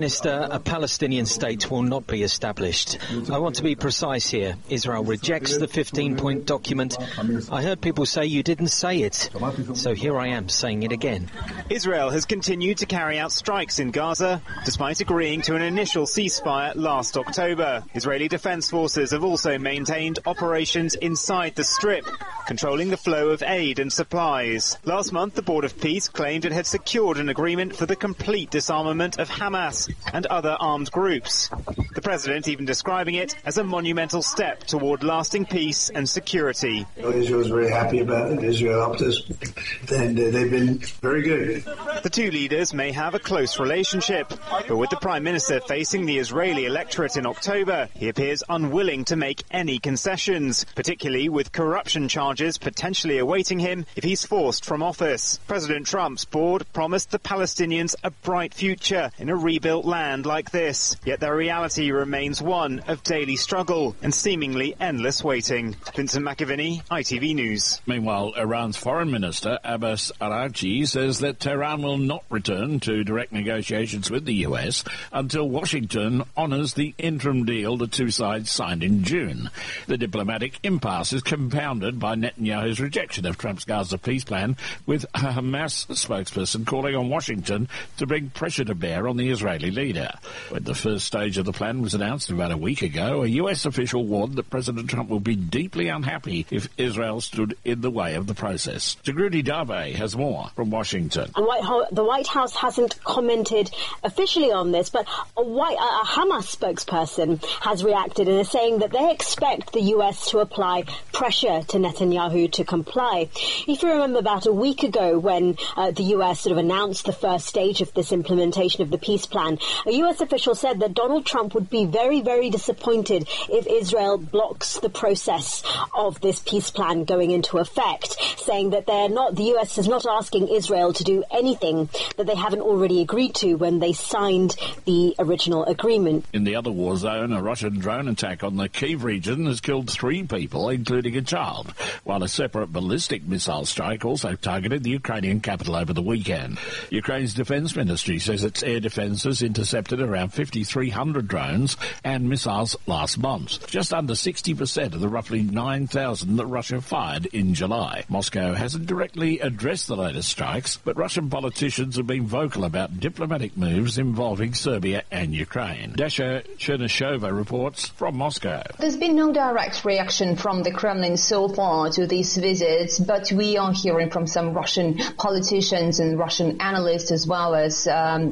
Minister, a Palestinian state will not be established. I want to be precise here. Israel rejects the 15-point document. I heard people say you didn't say it, so here I am saying it again. Israel has continued to carry out strikes in Gaza, despite agreeing to an initial ceasefire last October. Israeli defense forces have also maintained operations inside the Strip, controlling the flow of aid and supplies. Last month, the Board of Peace claimed it had secured an agreement for the complete disarmament of Hamas and other armed groups. The president even describing it as a monumental step toward lasting peace and security. Israel is very happy about it. Israel helped us, and they've been very good. The two leaders may have a close relationship, but with the Prime Minister facing the Israeli electorate in October, he appears unwilling to make any concessions, particularly with corruption charges potentially awaiting him if he's forced from office. President Trump's board promised the Palestinians a bright future in a rebuilt land like this, yet their reality remains one of daily struggle and seemingly endless waiting. Vincent McAviney, ITV News. Meanwhile, Iran's Foreign Minister Abbas Araghchi says that Tehran will not return to direct negotiations with the US until Washington honours the interim deal the two sides signed in June. The diplomatic impasse is compounded by Netanyahu's rejection of Trump's Gaza peace plan, with a Hamas spokesperson calling on Washington to bring pressure to bear on the Israeli leader. When the first stage of the plan was announced about a week ago, a US official warned that President Trump would be deeply unhappy if Israel stood in the way of the process. Jagrudi Dave has more from Washington. The White House hasn't commented officially on this, but a Hamas spokesperson has reacted and is saying that they expect the US to apply pressure to Netanyahu to comply. If you remember about a week ago when the US sort of announced the first stage of this implementation of the peace plan, a US official said that Donald Trump would be very, very disappointed if Israel blocks the process of this peace plan going into effect, saying that the US is not asking Israel to do anything that they haven't already agreed to when they signed the original agreement. In the other war zone, a Russian drone attack on the Kyiv region has killed 3 people, including a child, while a separate ballistic missile strike also targeted the Ukrainian capital over the weekend. Ukraine's defense ministry says its air defenses intercepted around 5,300 drones and missiles last month, just under 60% of the roughly 9,000 that Russia fired in July. Moscow hasn't directly addressed the latest strikes, but Russian politicians have been vocal about diplomatic moves involving Serbia and Ukraine. Dasha Chernyshova reports from Moscow. There's been no direct reaction from the Kremlin so far to these visits, but we are hearing from some Russian politicians and Russian analysts as well as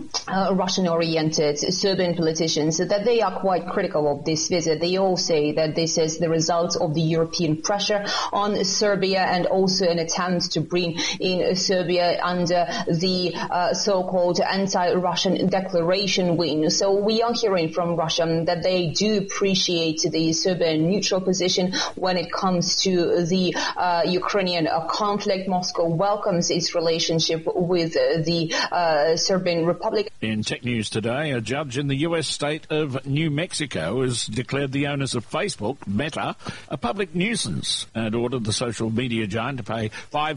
Russian-oriented Serbian politicians that they are quite critical of this visit. They all say that this is the result of the European pressure on Serbia and also an attempt to bring in Serbia under the so-called anti-Russian declaration wing. So we are hearing from Russia that they do appreciate the Serbian neutral position when it comes to the Ukrainian conflict. Moscow welcomes its relationship with the Serbian Republic. In Tech News today, a judge in the US state of New Mexico has declared the owners of Facebook, Meta, a public nuisance and ordered the social media giant to pay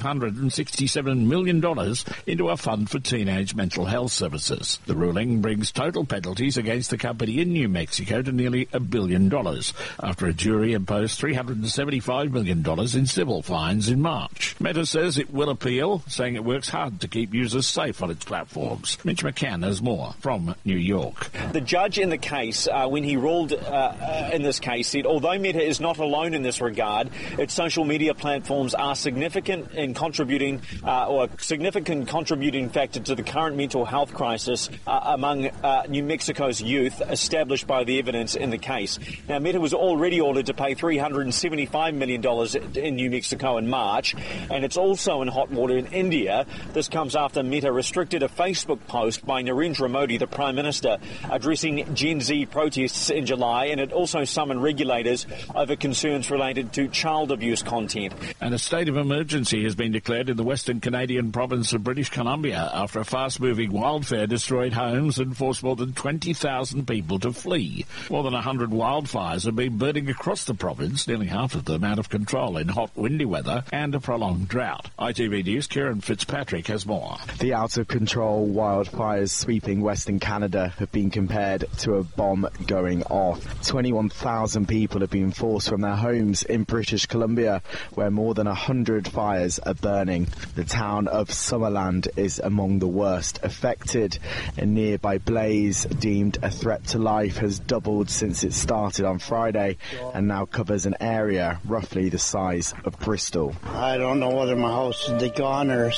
$567 million into a fund for teenage mental health services. The ruling brings total penalties against the company in New Mexico to nearly $1 billion after a jury imposed $375 million in civil fines in March. Meta says it will appeal, saying it works hard to keep users safe on its platforms. Mitch McCann has more from New York. The judge in the case, when he ruled in this case, said although Meta is not alone in this regard, its social media platforms are significant in contributing or a significant contributing factor to the current mental health crisis among New Mexico's youth, established by the evidence in the case. Now, Meta was already ordered to pay $375 million in New Mexico in March, and it's also in hot water in India. This comes after Meta restricted a Facebook post by Narendra Modi, the Prime Minister, addressing Gen Z protests in July, and it also summoned regulators over concerns related to child abuse content. And a state of emergency has been declared in the Western Canadian province of British Columbia Colombia after a fast-moving wildfire destroyed homes and forced more than 20,000 people to flee. More than 100 wildfires have been burning across the province, nearly half of them out of control in hot, windy weather and a prolonged drought. ITV News' Kieran Fitzpatrick has more. The out-of-control wildfires sweeping Western Canada have been compared to a bomb going off. 21,000 people have been forced from their homes in British Columbia, where more than 100 fires are burning. The town of Summerland is among the worst affected. A nearby blaze, deemed a threat to life, has doubled since it started on Friday and now covers an area roughly the size of Bristol. I don't know whether my house is gone or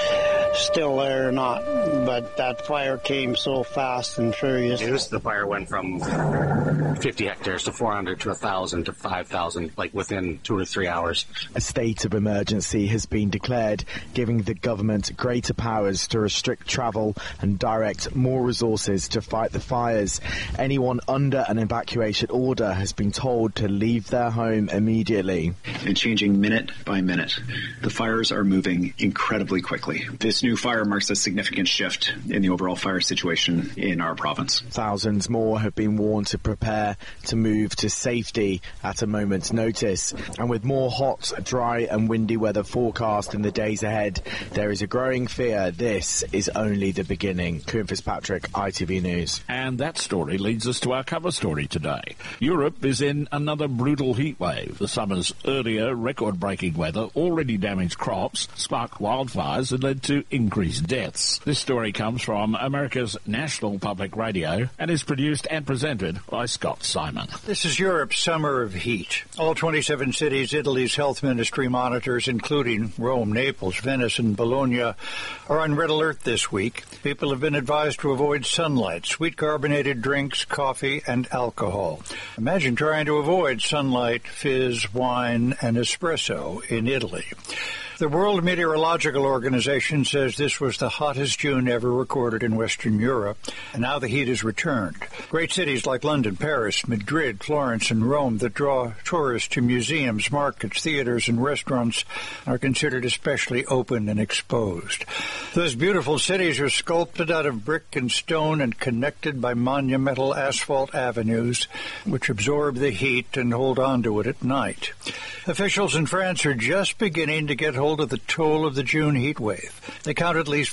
still there or not, but that fire came so fast and furious. The fire went from 50 hectares to 400 to 1,000 to 5,000, like within 2 or 3 hours. A state of emergency has been declared, giving the government greater powers to restrict travel and direct more resources to fight the fires. Anyone under an evacuation order has been told to leave their home immediately. And changing minute by minute. The fires are moving incredibly quickly. This new fire marks a significant shift in the overall fire situation in our province. Thousands more have been warned to prepare to move to safety at a moment's notice. And with more hot, dry and windy weather forecast in the days ahead, there is a growing fear this is only the beginning. Kieran Fitzpatrick, ITV News. And that story leads us to our cover story today. Europe is in another brutal heat wave. The summer's earlier record-breaking weather already damaged crops, sparked wildfires and led to increased deaths. This story comes from America's National Public Radio and is produced and presented by Scott Simon. This is Europe's summer of heat. All 27 cities Italy's health ministry monitors, including Rome, Naples, Venice, and Bologna, are on red alert this week. People have been advised to avoid sunlight, sweet carbonated drinks, coffee, and alcohol. Imagine trying to avoid sunlight, fizz, wine, and espresso in Italy. The World Meteorological Organization says this was the hottest June ever recorded in Western Europe, and now the heat has returned. Great cities like London, Paris, Madrid, Florence, and Rome that draw tourists to museums, markets, theaters, and restaurants are considered especially open and exposed. Those beautiful cities are sculpted out of brick and stone and connected by monumental asphalt avenues, which absorb the heat and hold on to it at night. Officials in France are just beginning to get hold of the toll of the June heat wave. They count at least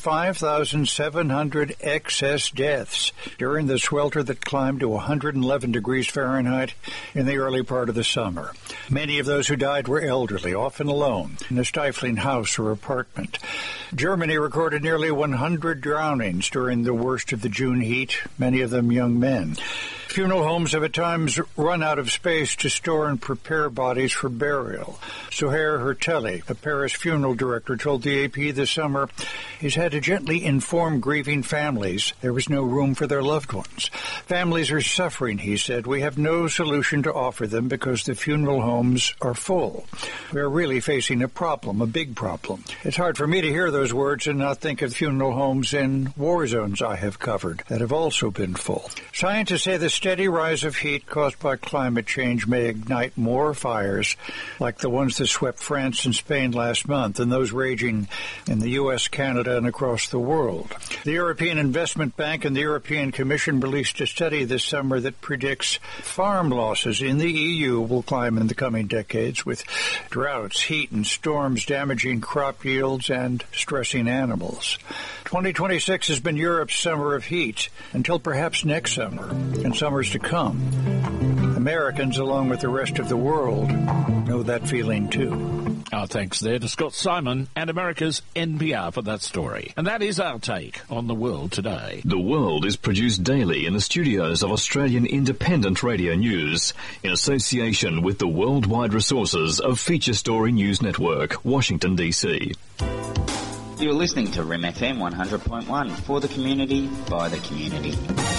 5,700 excess deaths during the swelter that climbed to 111 degrees Fahrenheit in the early part of the summer. Many of those who died were elderly, often alone, in a stifling house or apartment. Germany recorded nearly 100 drownings during the worst of the June heat, many of them young men. Funeral homes have at times run out of space to store and prepare bodies for burial. Sohair Hertelli, a Paris funeral director, told the AP this summer he's had to gently inform grieving families there was no room for their loved ones. Families are suffering, he said. We have no solution to offer them because the funeral homes are full. We are really facing a problem, a big problem. It's hard for me to hear those words and not think of funeral homes in war zones I have covered that have also been full. Scientists say the steady rise of heat caused by climate change may ignite more fires like the ones that swept France and Spain last month and those raging in the U.S., Canada, and across the world. The European Investment Bank and the European Commission released a study this summer that predicts farm losses in the EU will climb in the coming decades, with droughts, heat, and storms damaging crop yields and stressing animals. 2026 has been Europe's summer of heat until perhaps next summer and summers to come. Americans, along with the rest of the world, know that feeling too. Our thanks there to Scott Simon and America's NPR for that story. And that is our take on the world today. The World is produced daily in the studios of Australian Independent Radio News in association with the worldwide resources of Feature Story News Network, Washington, D.C. You're listening to RIM FM 100.1 for the community, by the community.